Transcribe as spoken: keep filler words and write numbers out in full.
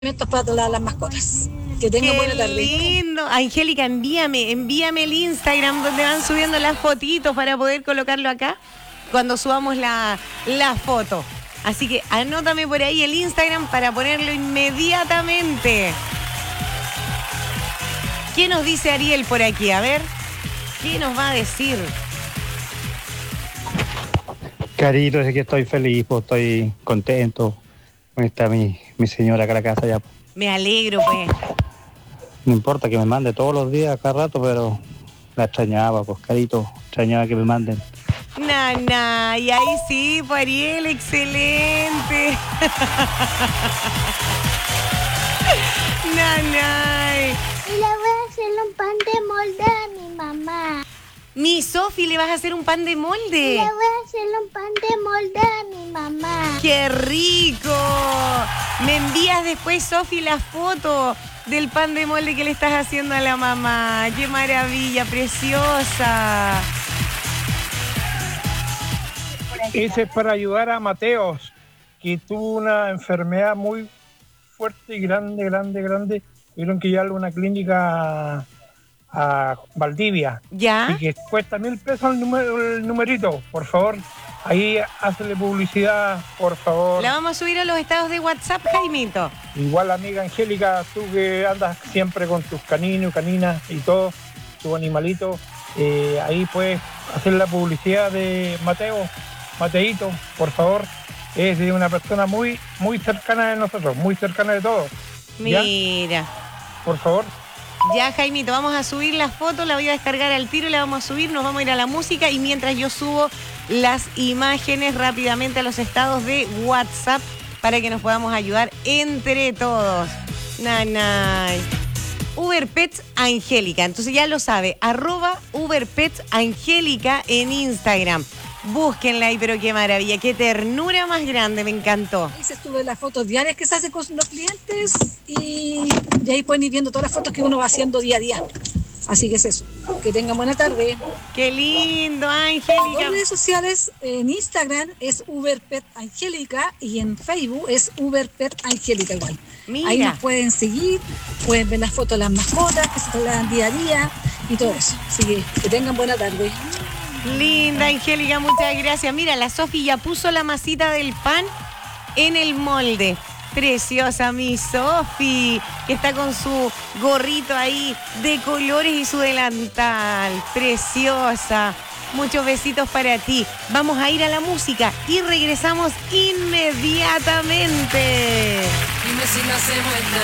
para todas las mascotas. Que tengan buena tarde. Qué lindo. Angélica, envíame, envíame el Instagram donde van subiendo las fotitos para poder colocarlo acá cuando subamos la, la foto. Así que anótame por ahí el Instagram para ponerlo inmediatamente. ¿Qué nos dice Ariel por aquí? A ver, ¿qué nos va a decir? Carito, es que estoy feliz, pues, estoy contento. Está mi, mi señora acá en la casa ya. Me alegro, pues. No importa que me mande todos los días, cada rato, pero la extrañaba, pues, Carito, extrañaba que me manden. Na, na, y ahí sí, pues, Ariel, excelente. Na, na. Y le voy a hacer un pan de molde a mi mamá. Mi Sofi, ¿le vas a hacer un pan de molde? Y le voy a hacer un pan de molde a mi mamá. ¡Qué rico! Me envías después, Sofi, la foto del pan de molde que le estás haciendo a la mamá. ¡Qué maravilla, preciosa! Ese es para ayudar a Mateos, que tuvo una enfermedad muy fuerte y grande, grande, grande. Tuvieron que llevarlo a una clínica a Valdivia. ¿Ya? Y que cuesta mil pesos el, número, el numerito, por favor. Ahí hazle publicidad, por favor. La vamos a subir a los estados de WhatsApp, Jaimito. Igual, amiga Angélica, tú que andas siempre con tus caninos, caninas y todo, tu animalito, eh, ahí puedes hacer la publicidad de Mateo, Mateito, por favor. Es de una persona muy, muy cercana de nosotros, muy cercana de todos. ¿Ya? Mira. Por favor. Ya, Jaimito, vamos a subir la foto, la voy a descargar al tiro, la vamos a subir, nos vamos a ir a la música y mientras yo subo las imágenes rápidamente a los estados de WhatsApp para que nos podamos ayudar entre todos. Nanay. Uber Pets Angélica, entonces ya lo sabe, arroba Uber Pets Angélica en Instagram. Búsquenla ahí, pero qué maravilla, qué ternura más grande, me encantó. Ahí se sube las fotos diarias que se hacen con los clientes y, y ahí pueden ir viendo todas las fotos que uno va haciendo día a día. Así que es eso. Que tengan buena tarde. Qué lindo, En Angélica. redes sociales, en Instagram es Uber Pet Angélica y en Facebook es Uber Pet Angélica igual. Mira. Ahí nos pueden seguir, pueden ver las fotos de las mascotas que se trasladan día a día y todo eso. Así que que tengan buena tarde. Linda, Angélica, muchas gracias. Mira, la Sofi ya puso la masita del pan en el molde. Preciosa mi Sofi, que está con su gorrito ahí de colores y su delantal. Preciosa. Muchos besitos para ti. Vamos a ir a la música y regresamos inmediatamente. Dime si nacemos